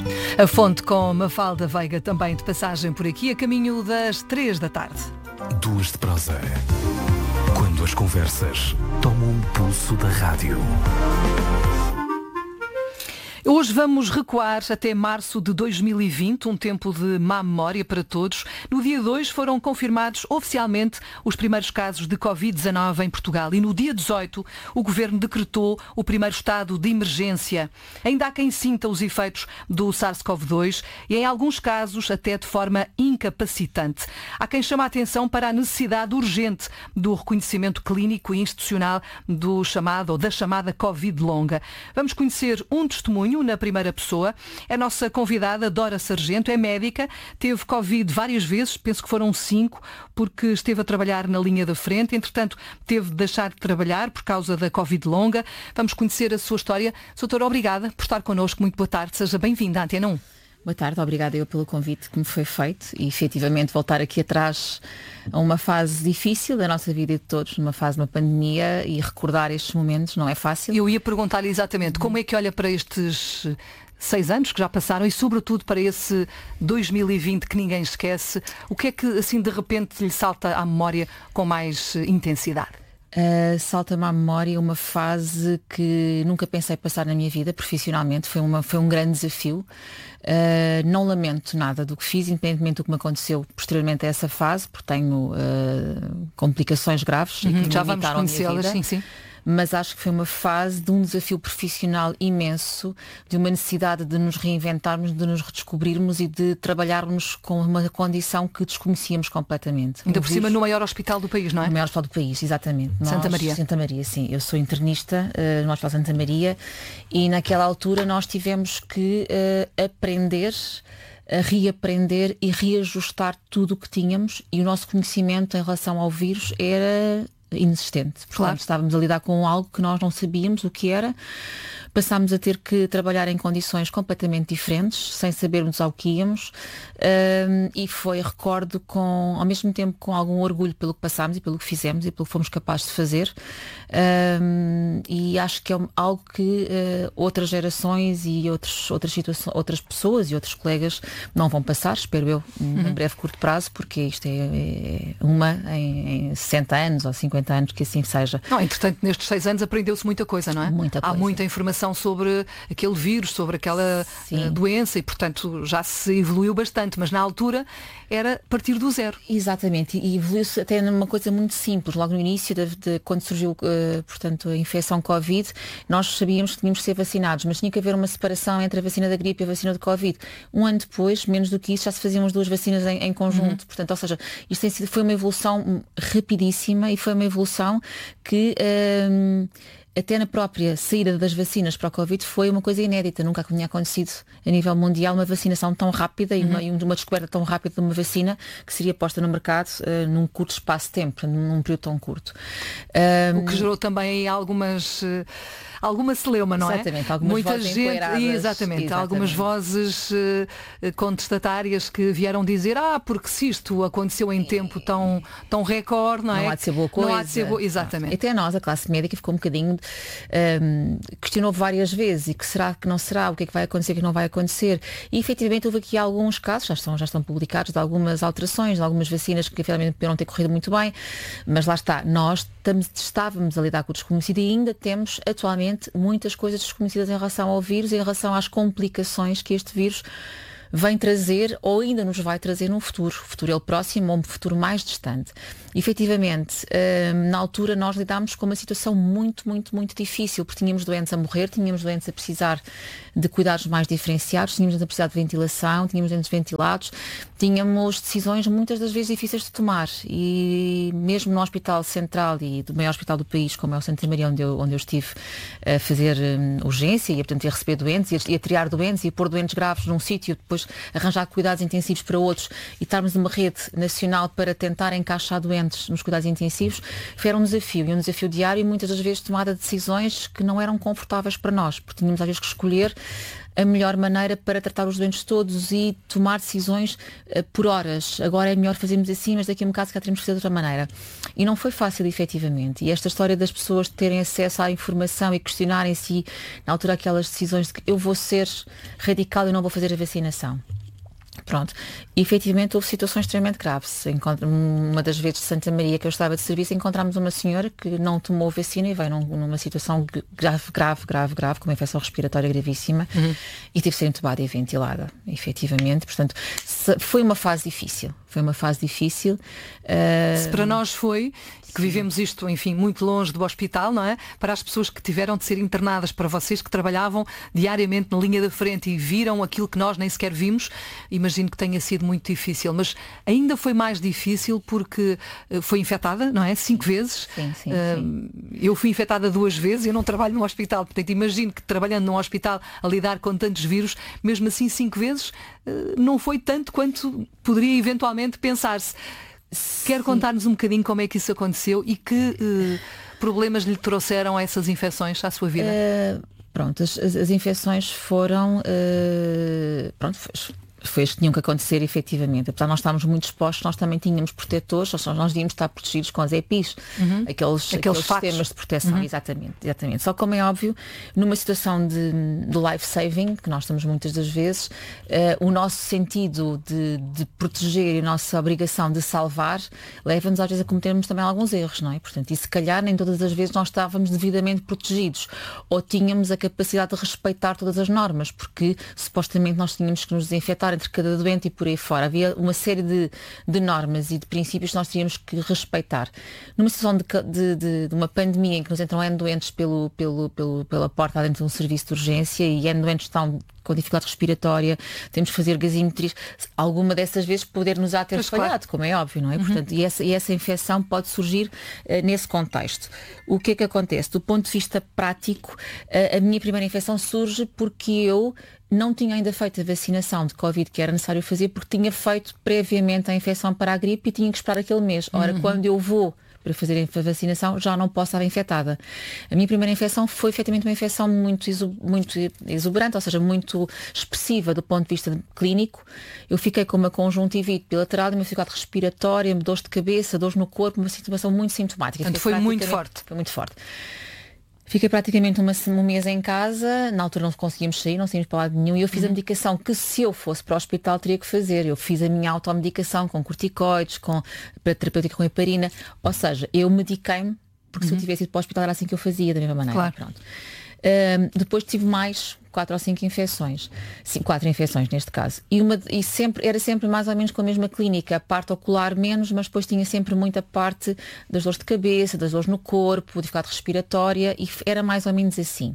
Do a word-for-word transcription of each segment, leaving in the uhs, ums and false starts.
A Fonte com Mafalda Veiga também de passagem por aqui, a caminho das três da tarde. Duas de prosa. Quando as conversas tomam um pulso da rádio. Hoje vamos recuar até março de dois mil e vinte, um tempo de má memória para todos. No dia dois foram confirmados oficialmente os primeiros casos de covid dezanove em Portugal e no dia dezoito o Governo decretou o primeiro estado de emergência. Ainda há quem sinta os efeitos do SARS-CoV dois e em alguns casos até de forma incapacitante. Há quem chama a atenção para a necessidade urgente do reconhecimento clínico e institucional do chamado ou da chamada Covid longa. Vamos conhecer um testemunho na primeira pessoa. A nossa convidada, Dora Sargento, é médica, teve Covid várias vezes, penso que foram cinco, porque esteve a trabalhar na linha da frente, entretanto teve de deixar de trabalhar por causa da Covid longa. Vamos conhecer a sua história. Doutora, obrigada por estar connosco, muito boa tarde, seja bem-vinda à Antena um. Boa tarde, obrigada eu pelo convite que me foi feito e efetivamente voltar aqui atrás a uma fase difícil da nossa vida e de todos, numa fase de uma pandemia e recordar estes momentos não é fácil. Eu ia perguntar-lhe exatamente como é que olha para estes seis anos que já passaram e sobretudo para esse dois mil e vinte que ninguém esquece, o que é que assim de repente lhe salta à memória com mais intensidade? Uh, salta-me à memória uma fase que nunca pensei passar na minha vida profissionalmente, foi, uma, foi um grande desafio. Uh, não lamento nada do que fiz, independentemente do que me aconteceu posteriormente a essa fase, porque tenho uh, complicações graves uhum, e que já me vamos limitaram a minha conhecê-las, vida. sim, sim. Mas acho que foi uma fase de um desafio profissional imenso, de uma necessidade de nos reinventarmos, de nos redescobrirmos e de trabalharmos com uma condição que desconhecíamos completamente. Ainda por cima no maior hospital do país, não é? No maior hospital do país, exatamente. Santa nós, Maria. Santa Maria, sim. Eu sou internista uh, no Hospital Santa Maria e naquela altura nós tivemos que uh, aprender a reaprender e reajustar tudo o que tínhamos e o nosso conhecimento em relação ao vírus era inexistente. Portanto, claro. Estávamos a lidar com algo que nós não sabíamos o que era. Passámos a ter que trabalhar em condições completamente diferentes, sem sabermos ao que íamos, um, e foi, recordo, com, ao mesmo tempo com algum orgulho pelo que passámos e pelo que fizemos e pelo que fomos capazes de fazer, um, e acho que é algo que uh, outras gerações e outros, outras, situações, outras pessoas e outros colegas não vão passar, espero eu, uhum. em breve curto prazo, porque isto é, é uma em, em sessenta anos ou cinquenta anos que assim seja. Não, entretanto, nestes seis anos aprendeu-se muita coisa, não é? Muita coisa. Há muita informação sobre aquele vírus, sobre aquela uh, doença e, portanto, já se evoluiu bastante, mas na altura era partir do zero. Exatamente, e evoluiu-se até numa coisa muito simples. Logo no início, de, de, quando surgiu uh, portanto, a infecção Covid, nós sabíamos que tínhamos que ser vacinados, mas tinha que haver uma separação entre a vacina da gripe e a vacina do Covid. Um ano depois, menos do que isso, já se faziam as duas vacinas em, em conjunto. Uhum. Portanto, ou seja, isto tem sido, foi uma evolução rapidíssima e foi uma evolução que... Uh, até na própria saída das vacinas para o Covid foi uma coisa inédita, nunca tinha acontecido a nível mundial uma vacinação tão rápida uhum. e, uma, e uma descoberta tão rápida de uma vacina que seria posta no mercado uh, num curto espaço de tempo, num período tão curto. Um... O que gerou também algumas... Uh... alguma celeuma, não exatamente, é? algumas Muita vozes gente, exatamente, exatamente, algumas vozes uh, contestatárias que vieram dizer, ah, porque se isto aconteceu em tempo tão, tão recorde, não é? Não há de ser boa coisa. Não há de ser boa, exatamente. Até nós, a classe médica, ficou um bocadinho, um, questionou várias vezes, e que será, que não será, o que é que vai acontecer, o que não vai acontecer. E efetivamente houve aqui alguns casos, já estão, já estão publicados, de algumas alterações, de algumas vacinas que efetivamente poderam ter corrido muito bem, mas lá está, nós estamos, estávamos a lidar com o desconhecido e ainda temos atualmente muitas coisas desconhecidas em relação ao vírus, em relação às complicações que este vírus vem trazer ou ainda nos vai trazer no futuro, futuro ele próximo ou um futuro mais distante. E, efetivamente, na altura nós lidámos com uma situação muito, muito, muito difícil, porque tínhamos doentes a morrer, tínhamos doentes a precisar de cuidados mais diferenciados, tínhamos a precisar de ventilação, tínhamos doentes ventilados, tínhamos decisões muitas das vezes difíceis de tomar e mesmo no Hospital Central e do maior hospital do país, como é o Santa Maria, onde eu, onde eu estive a fazer um, urgência e, portanto, a receber doentes e a, e a triar doentes e a pôr doentes graves num sítio, depois arranjar cuidados intensivos para outros e estarmos numa rede nacional para tentar encaixar doentes nos cuidados intensivos, foi um desafio e um desafio diário e muitas das vezes tomada de decisões que não eram confortáveis para nós, porque tínhamos às vezes que escolher a melhor maneira para tratar os doentes todos e tomar decisões uh, por horas. Agora é melhor fazermos assim, mas daqui a um bocado cá teremos que fazer de outra maneira. E não foi fácil, efetivamente. E esta história das pessoas terem acesso à informação e questionarem-se, na altura, aquelas decisões de que eu vou ser radical e não vou fazer a vacinação. Pronto. E efetivamente houve situações extremamente graves. Uma das vezes de Santa Maria que eu estava de serviço, encontramos uma senhora que não tomou vacina e veio num, numa situação grave, grave, grave, grave, com uma infecção respiratória gravíssima, uhum. e teve de ser entubada e ventilada, efetivamente. Portanto, foi uma fase difícil. Foi uma fase difícil. Uh... Se para nós foi, que vivemos isto, enfim, muito longe do hospital, não é? Para as pessoas que tiveram de ser internadas, para vocês que trabalhavam diariamente na linha da frente e viram aquilo que nós nem sequer vimos, imagino que tenha sido muito difícil. Mas ainda foi mais difícil porque foi infectada, não é? Cinco vezes. Sim, sim, uh, sim. Eu fui infectada duas vezes, eu não trabalho no hospital, portanto imagino que trabalhando num hospital a lidar com tantos vírus, mesmo assim cinco vezes, uh, não foi tanto quanto poderia eventualmente pensar-se. Quer contar-nos um bocadinho como é que isso aconteceu e que uh, problemas lhe trouxeram essas infecções à sua vida? Uh, pronto, as, as infecções foram... Uh, pronto, foi, foi as que tinham que acontecer efetivamente. Apesar de nós estarmos muito expostos, nós também tínhamos protetores, ou seja, nós devíamos estar protegidos com as E P Is, uhum. aqueles, aqueles, aqueles sistemas de proteção, uhum. exatamente, exatamente. Só como é óbvio, numa situação de, de life saving, que nós estamos muitas das vezes, uh, o nosso sentido de, de proteger e a nossa obrigação de salvar leva-nos às vezes a cometermos também alguns erros, não é? Portanto, e se calhar nem todas as vezes nós estávamos devidamente protegidos ou tínhamos a capacidade de respeitar todas as normas, porque supostamente nós tínhamos que nos desinfetar entre cada doente e por aí fora. Havia uma série de, de normas e de princípios que nós teríamos que respeitar. Numa situação de, de, de, de uma pandemia em que nos entram N doentes pelo, pelo, pelo, pela porta dentro de um serviço de urgência e N doentes estão com dificuldade respiratória, temos que fazer gasometrias, alguma dessas vezes poder-nos a ter pois falhado, claro. Como é óbvio, não é? Uhum. Portanto, e, essa, e essa infecção pode surgir uh, nesse contexto. O que é que acontece? Do ponto de vista prático, uh, a minha primeira infecção surge porque eu não tinha ainda feito a vacinação de Covid que era necessário fazer, porque tinha feito previamente a infecção para a gripe e tinha que esperar aquele mês. Ora, uhum. quando eu vou para fazer a vacinação, já não posso estar infectada. A minha primeira infecção foi efetivamente uma infecção muito, exu- muito exuberante, ou seja, muito expressiva do ponto de vista clínico. Eu fiquei com uma conjuntivite bilateral, uma dificuldade respiratória, dores de cabeça, dores no corpo, uma situação muito sintomática. Portanto, foi muito forte. Foi muito forte. Fiquei praticamente uma, um mês em casa, na altura não conseguíamos sair, não saímos para lado nenhum, e eu fiz uhum. a medicação que se eu fosse para o hospital teria que fazer. Eu fiz a minha automedicação com corticoides, com para terapêutica com heparina, ou seja, eu mediquei-me, porque uhum. se eu tivesse ido para o hospital era assim que eu fazia, da mesma maneira. Claro. Pronto. Uh, depois tive mais quatro ou cinco infecções, Sim, quatro infecções neste caso, e, uma, e sempre, era sempre mais ou menos com a mesma clínica, a parte ocular menos, mas depois tinha sempre muita parte das dores de cabeça, das dores no corpo, dificuldade respiratória, e era mais ou menos assim.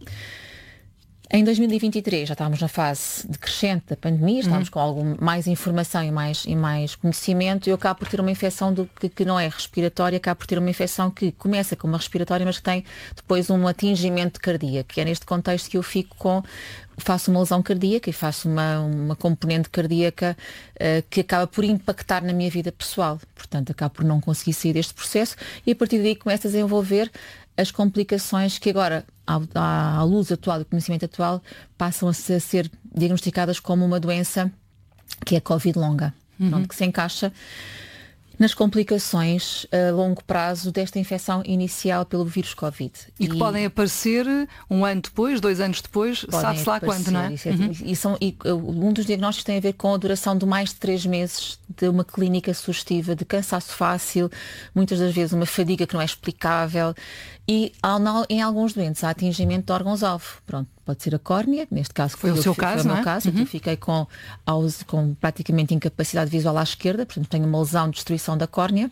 Em dois mil e vinte e três já estávamos na fase decrescente da pandemia, estávamos uhum. com algum, mais informação e mais, e mais conhecimento, e eu acabo por ter uma infecção do, que, que não é respiratória, acabo por ter uma infecção que começa com uma respiratória, mas que tem depois um atingimento cardíaco, que é neste contexto que eu fico com, faço uma lesão cardíaca e faço uma, uma componente cardíaca uh, que acaba por impactar na minha vida pessoal. Portanto, acabo por não conseguir sair deste processo e a partir daí começo a desenvolver as complicações que agora, à, à luz atual, do conhecimento atual, passam a ser diagnosticadas como uma doença que é Covid longa, uhum. pronto, que se encaixa nas complicações a longo prazo desta infecção inicial pelo vírus Covid. E que e podem aparecer um ano depois, dois anos depois, sabe-se lá quando, não é? Isso é uhum. e são, e, um dos diagnósticos tem a ver com a duração de mais de três meses de uma clínica sugestiva, de cansaço fácil, muitas das vezes uma fadiga que não é explicável e em alguns doentes há atingimento de órgãos-alvo. Pronto, pode ser a córnea, neste caso foi o seu caso, foi o meu não é? caso, uhum. eu fiquei com, com praticamente incapacidade visual à esquerda, portanto tenho uma lesão de destruição da córnea.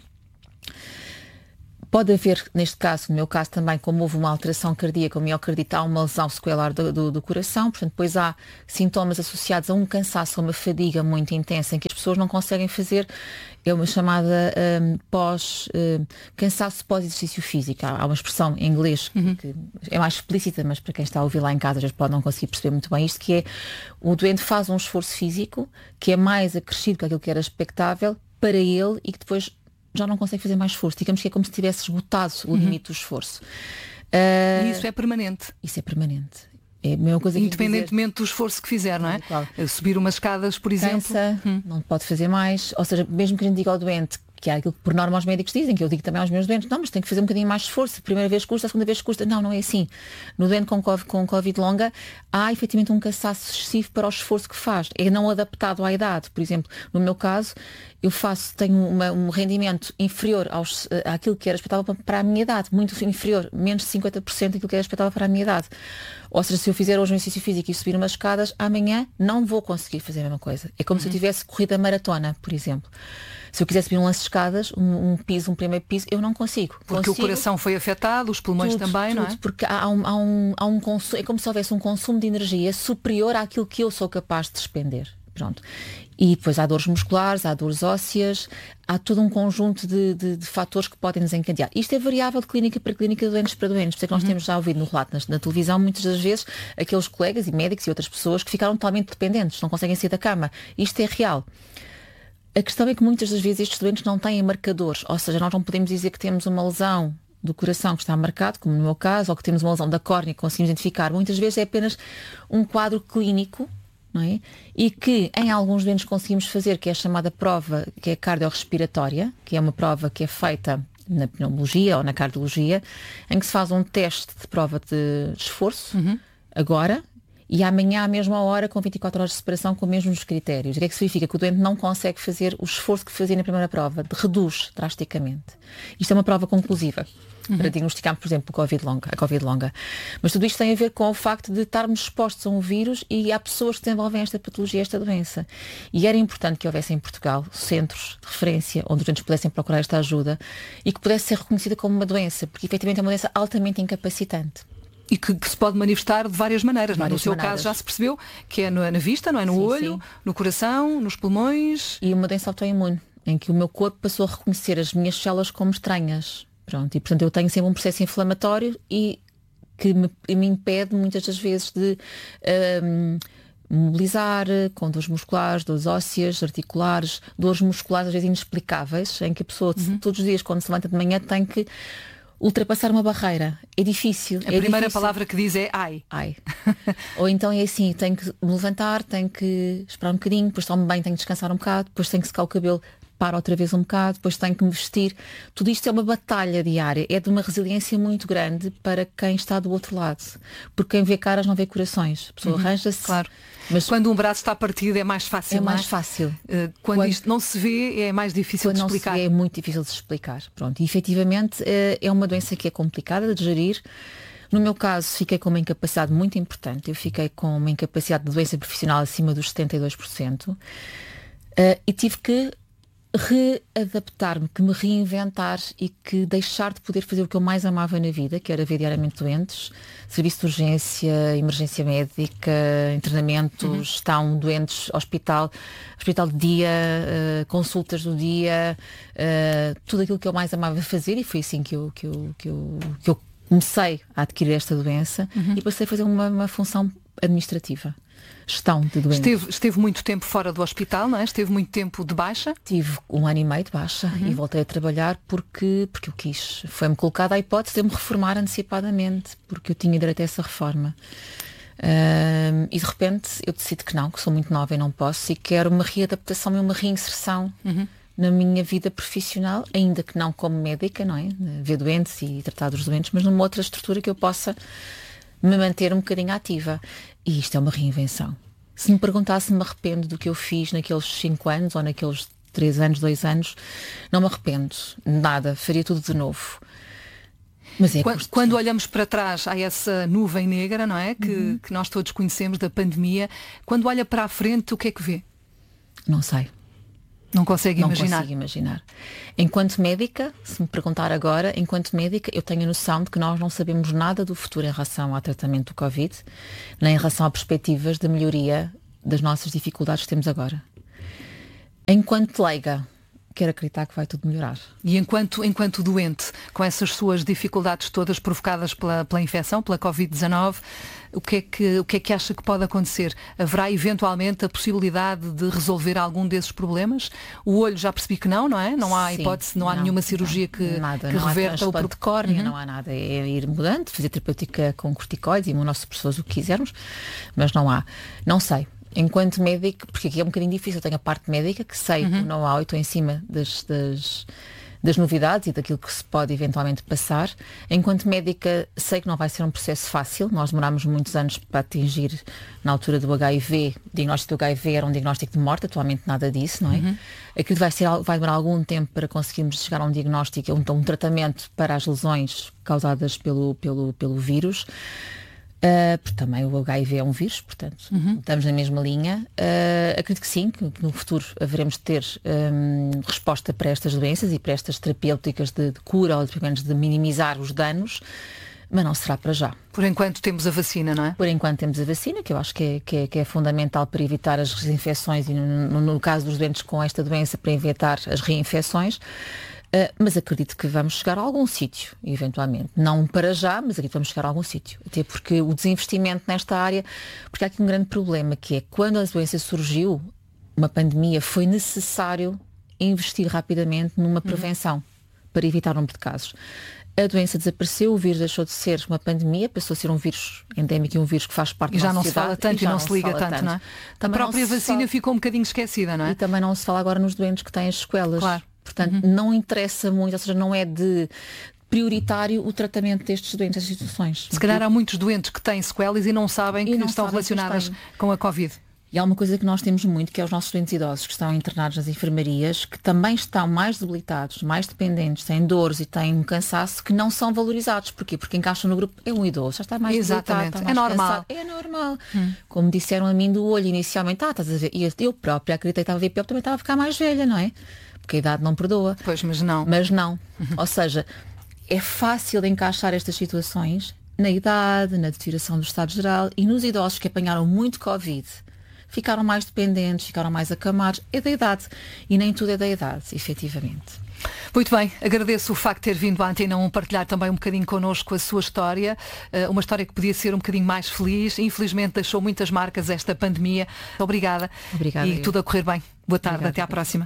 Pode haver, neste caso, no meu caso também, como houve uma alteração cardíaca, o miocardite, há uma lesão sequelar do, do, do coração, portanto depois há sintomas associados a um cansaço, a uma fadiga muito intensa, em que as pessoas não conseguem fazer, é uma chamada um, pós, um, cansaço pós-exercício físico. Há, há uma expressão em inglês uhum. que é mais explícita, mas para quem está a ouvir lá em casa já pode não conseguir perceber muito bem isto, que é o doente faz um esforço físico que é mais acrescido que aquilo que era expectável para ele e que depois já não consegue fazer mais esforço. Digamos que é como se tivesse esgotado o limite uhum. do esforço. Uh, e isso é permanente? Isso é permanente. É a mesma coisa que independentemente do esforço que fizer, não é? Claro. Subir umas escadas, por exemplo. Cansa, hum. não pode fazer mais. Ou seja, mesmo que a gente diga ao doente, que é aquilo que por norma os médicos dizem, que eu digo também aos meus doentes, não, mas tem que fazer um bocadinho mais de esforço. A primeira vez custa, a segunda vez custa. Não, não é assim. No doente com COVID, com COVID longa, há efetivamente um cansaço excessivo para o esforço que faz. É não adaptado à idade. Por exemplo, no meu caso, eu faço, tenho uma, um rendimento inferior aos, àquilo que era expectável para a minha idade. Muito inferior, menos de cinquenta por cento daquilo que era expectável para a minha idade. Ou seja, se eu fizer hoje um exercício físico e subir umas escadas, amanhã não vou conseguir fazer a mesma coisa. É como uhum. se eu tivesse corrido a maratona, por exemplo. Se eu quiser subir um lance de escadas, um, um piso, um primeiro piso, eu não consigo. Porque consigo, o coração foi afetado, os pulmões tudo, também, tudo, não é? Porque há um, há um, há um consumo, é como se houvesse um consumo de energia superior àquilo que eu sou capaz de despender. Pronto. E depois há dores musculares, há dores ósseas, há todo um conjunto de, de, de fatores que podem desencadear. Isto é variável de clínica para clínica, de doentes para doentes. Por isso é que nós uhum. temos já ouvido no relato na, na televisão, muitas das vezes, aqueles colegas e médicos e outras pessoas que ficaram totalmente dependentes, não conseguem sair da cama. Isto é real. A questão é que muitas das vezes estes doentes não têm marcadores, ou seja, nós não podemos dizer que temos uma lesão do coração que está marcado, como no meu caso, ou que temos uma lesão da córnea que conseguimos identificar. Muitas vezes é apenas um quadro clínico, não é? E que em alguns doentes conseguimos fazer, que é a chamada prova, que é cardiorrespiratória, que é uma prova que é feita na pneumologia ou na cardiologia, em que se faz um teste de prova de esforço, uhum. agora, e amanhã à mesma hora, com vinte e quatro horas de separação, com os mesmos critérios. O que é que significa? Que o doente não consegue fazer o esforço que fazia na primeira prova, reduz drasticamente. Isto é uma prova conclusiva. Uhum. Para diagnosticar, por exemplo, a COVID longa, a COVID longa. Mas tudo isto tem a ver com o facto de estarmos expostos a um vírus e há pessoas que desenvolvem esta patologia, esta doença. E era importante que houvesse em Portugal centros de referência onde os doentes pudessem procurar esta ajuda e que pudesse ser reconhecida como uma doença, porque efetivamente é uma doença altamente incapacitante. E que, que se pode manifestar de várias maneiras. Várias no seu maneiras. caso já se percebeu que é no, na vista, não é? No sim, olho, sim. no coração, nos pulmões. E uma doença autoimune, em que o meu corpo passou a reconhecer as minhas células como estranhas. Pronto, e portanto eu tenho sempre um processo inflamatório e que me, me impede muitas das vezes de um, mobilizar, com dores musculares, dores ósseas, articulares, dores musculares às vezes inexplicáveis, em que a pessoa uhum. todos os dias quando se levanta de manhã tem que ultrapassar uma barreira. É difícil. A é primeira difícil. palavra que diz é ai. Ai. Ou então é assim, tenho que me levantar, tenho que esperar um bocadinho, depois tomo bem, tenho que descansar um bocado, depois tenho que secar o cabelo, paro outra vez um bocado, depois tenho que me vestir. Tudo isto é uma batalha diária, é de uma resiliência muito grande para quem está do outro lado. Porque quem vê caras não vê corações. A pessoa uhum, arranja-se. Claro. Mas quando um braço está partido é mais fácil. É mais não é? fácil. Uh, quando, quando isto não se vê é mais difícil quando de explicar. Não se vê, é muito difícil de explicar. Pronto. E efetivamente é uma doença que é complicada de gerir. No meu caso fiquei com uma incapacidade muito importante. Eu fiquei com uma incapacidade de doença profissional acima dos setenta e dois por cento. Uh, e tive que readaptar-me, que me reinventar e que deixar de poder fazer o que eu mais amava na vida, que era ver diariamente doentes, serviço de urgência, emergência médica, internamentos, uhum. estão doentes, hospital, hospital de dia, uh, consultas do dia, uh, tudo aquilo que eu mais amava fazer, e foi assim que eu, que eu, que eu, que eu comecei a adquirir esta doença uhum. e passei a fazer uma, uma função administrativa. Gestão de doenças. Esteve, esteve muito tempo fora do hospital, não é? Esteve muito tempo de baixa? Tive um ano e meio de baixa uhum. e voltei a trabalhar porque, porque eu quis. Foi-me colocada a hipótese de me reformar antecipadamente, porque eu tinha direito a essa reforma. Um, e de repente eu decido que não, que sou muito nova e não posso, e quero uma readaptação e uma reinserção uhum. na minha vida profissional, ainda que não como médica, não é? Ver doentes e tratar dos doentes, mas numa outra estrutura que eu possa me manter um bocadinho ativa. E isto é uma reinvenção. Se me perguntasse se me arrependo do que eu fiz naqueles cinco anos ou naqueles três anos, dois anos, não me arrependo. Nada. Faria tudo de novo. Mas é quando, quando olhamos para trás, há essa nuvem negra, não é? Que, uhum. que nós todos conhecemos da pandemia. Quando olha para a frente, o que é que vê? Não sei. Não consegue não imaginar? Não consigo imaginar. Enquanto médica, se me perguntar agora, enquanto médica, eu tenho a noção de que nós não sabemos nada do futuro em relação ao tratamento do Covid, nem em relação a perspectivas de melhoria das nossas dificuldades que temos agora. Enquanto leiga, quero acreditar que vai tudo melhorar. E enquanto, enquanto doente, com essas suas dificuldades todas provocadas pela, pela infecção, pela covid dezanove, o que, é que, o que é que acha que pode acontecer? Haverá eventualmente a possibilidade de resolver algum desses problemas? O olho já percebi que não, não é? Não há Sim, hipótese, não há não, nenhuma cirurgia não, que, nada, que não reverta há o transplante de córnea, Uhum. não há nada. É ir mudando, fazer terapêutica com corticoides, imunossupressores, o que quisermos, mas não há. Não sei. Enquanto médico, porque aqui é um bocadinho difícil, eu tenho a parte médica que sei uhum. o know-how e estou em cima das, das, das novidades e daquilo que se pode eventualmente passar. Enquanto médica sei que não vai ser um processo fácil, nós demorámos muitos anos para atingir, na altura do H I V, o diagnóstico do H I V era um diagnóstico de morte, atualmente nada disso, não é? Uhum. Aquilo vai, ser, vai demorar algum tempo para conseguirmos chegar a um diagnóstico, um, um tratamento para as lesões causadas pelo, pelo, pelo vírus. Uh, porque também o H I V é um vírus, portanto, uhum. estamos na mesma linha. Uh, acredito que sim, que, que no futuro haveremos de ter um, resposta para estas doenças e para estas terapêuticas de, de cura ou de, pelo menos de minimizar os danos, mas não será para já. Por enquanto temos a vacina, não é? Por enquanto temos a vacina, que eu acho que é, que é, que é fundamental para evitar as reinfecções e no, no, no caso dos doentes com esta doença, para evitar as reinfecções. Uh, mas acredito que vamos chegar a algum sítio, eventualmente. Não para já, mas acredito que vamos chegar a algum sítio. Até porque o desinvestimento nesta área, porque há aqui um grande problema, que é quando a doença surgiu, uma pandemia, foi necessário investir rapidamente numa prevenção uhum. para evitar o número de casos. A doença desapareceu, o vírus deixou de ser uma pandemia, passou a ser um vírus endémico e um vírus que faz parte e da já não sociedade. Se fala tanto e, e não se liga tanto, tanto, não é? A própria vacina fala... ficou um bocadinho esquecida, não é? E também não se fala agora nos doentes que têm as sequelas. Claro. Portanto, uhum. não interessa muito, ou seja, não é de prioritário o tratamento destes doentes, destas situações. Se calhar há muitos doentes que têm sequelas e não sabem e que não estão sabem relacionadas com a Covid. E há uma coisa que nós temos muito, que é os nossos doentes idosos que estão internados nas enfermarias, que também estão mais debilitados, mais dependentes, têm dores e têm um cansaço que não são valorizados. Porquê? Porque encaixam no grupo, é um idoso, já está mais Exatamente. debilitado, está mais é normal. cansado. É normal. Hum. Como disseram a mim do olho inicialmente, ah, estás a ver, e eu própria acreditei que estava a ver pior, também estava a ficar mais velha, não é? Porque a idade não perdoa. Pois, mas não. Mas não. Uhum. Ou seja, é fácil de encaixar estas situações na idade, na deterioração do estado geral e nos idosos que apanharam muito Covid. Ficaram mais dependentes, ficaram mais acamados. É da idade. E nem tudo é da idade, efetivamente. Muito bem, agradeço o facto de ter vindo à Antena um partilhar também um bocadinho connosco a sua história, uma história que podia ser um bocadinho mais feliz, infelizmente deixou muitas marcas esta pandemia. Obrigada. Obrigada. E eu. Tudo a correr bem. Boa tarde, Obrigada. Até à próxima.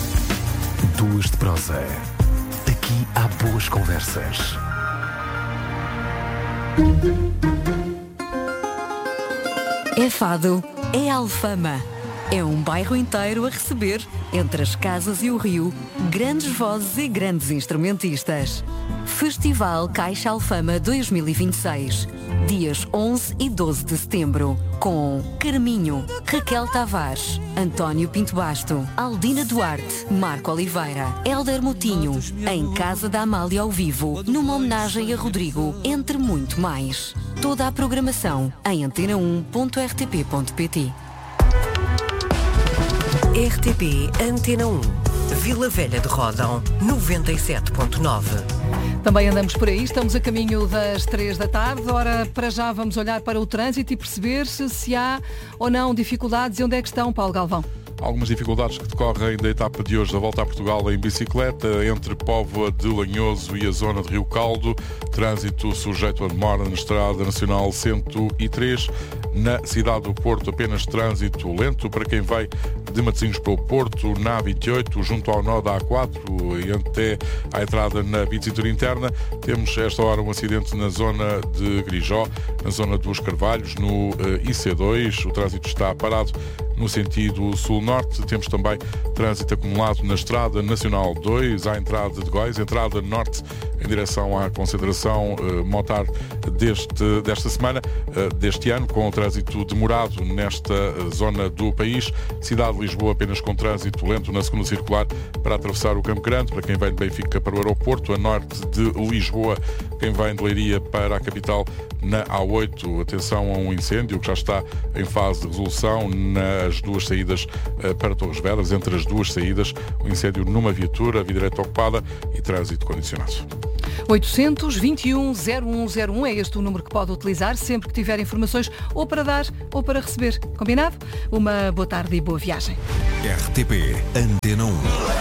Duas de prosa. Aqui há boas conversas. É Fado, é Alfama. É um bairro inteiro a receber, entre as casas e o rio, grandes vozes e grandes instrumentistas. Festival Caixa Alfama dois mil e vinte e seis. Dias onze e doze de setembro. Com Carminho, Raquel Tavares, António Pinto Basto, Aldina Duarte, Marco Oliveira, Hélder Motinho, em Casa da Amália ao vivo, numa homenagem a Rodrigo, entre muito mais. Toda a programação em antena um ponto r t p ponto p t. R T P Antena um, Vila Velha de Ródão, noventa e sete ponto nove. Também andamos por aí, estamos a caminho das três da tarde. Ora, para já vamos olhar para o trânsito e perceber se, se há ou não dificuldades e onde é que estão, Paulo Galvão. Algumas dificuldades que decorrem da etapa de hoje da Volta a Portugal em bicicleta, entre Póvoa de Lanhoso e a zona de Rio Caldo. Trânsito sujeito a demora na Estrada Nacional cento e três. Na cidade do Porto, apenas trânsito lento para quem vai de Matosinhos para o Porto, na A vinte e oito, junto ao nó da A quatro e até à entrada na via de cintura interna. Temos esta hora um acidente na zona de Grijó, na zona dos Carvalhos, no I C dois. O trânsito está parado no sentido sul-norte. Temos também trânsito acumulado na Estrada Nacional dois, à entrada de Góis, entrada norte em direção à concentração uh, motar deste, desta semana, uh, deste ano, com o trânsito demorado nesta uh, zona do país. Cidade de Lisboa apenas com trânsito lento na segunda circular para atravessar o Campo Grande, para quem vem de Benfica para o aeroporto. A norte de Lisboa, quem vem de Leiria para a capital, na A oito, atenção a um incêndio que já está em fase de resolução nas duas saídas uh, para Torres Vedras, entre as duas saídas, um incêndio numa viatura, a via direita ocupada e trânsito condicionado. oitocentos, vinte e um, zero um zero um é este o número que pode utilizar sempre que tiver informações ou para dar ou para receber. Combinado? Uma boa tarde e boa viagem. R T P Antena um.